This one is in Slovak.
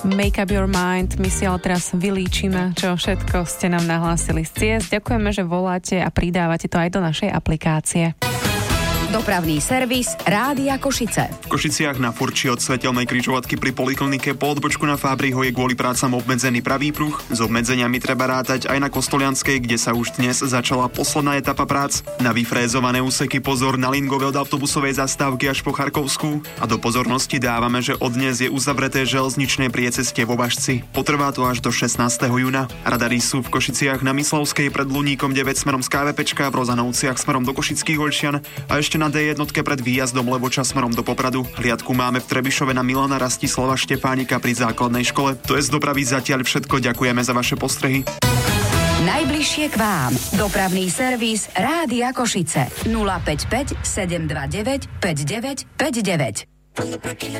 Make Up Your Mind. My si ale teraz vylíčime, čo všetko ste nám nahlásili z ciest. Ďakujeme, že voláte a pridávate to aj do našej aplikácie. Dopravný servis Rádia Košice. V Košiciach na Furči od svetelnej križovatky pri poliklinike po odbočku na Fábriho je kvôli prácam obmedzený pravý pruh. S obmedzeniami treba rátať aj na Kostolianskej, kde sa už dnes začala posledná etapa prác. Na vyfrézované úseky pozor na Lingove od autobusovej zastávky až po Charkovskú. A do pozornosti dávame, že od dnes je uzavreté železničné priecestie vo Bašci. Potrvá to až do 16. júna. Radary sú v Košiciach na Myslovskej pred Luníkom 9 smerom z KVPčka, v Rozanovciach smerom do Košických Olšian a ešte na D1 pred výjazdom Levoča smerom do Popradu. Hliadku máme v Trebišove na Milana Rastislava Štefánika pri základnej škole. To je z dopravy zatiaľ všetko. Ďakujeme za vaše postrehy. Najbližšie k vám. Dopravný servis Rádia Košice. 055 729 5959.